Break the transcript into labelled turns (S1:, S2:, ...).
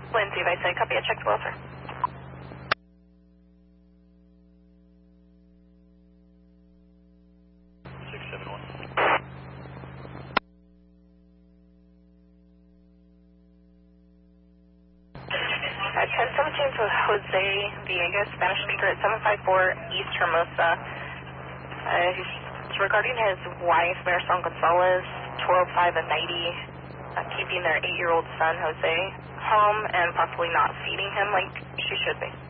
S1: Lindsay, if I say copy, I checked well, sir. At 1017 to Jose Villegas, Spanish speaker at 754 East Hermosa. It's regarding his wife, Marisol Gonzalez, 12, 5, and 90, keeping their 8-year-old son, Jose, home and possibly not feeding him like she should be.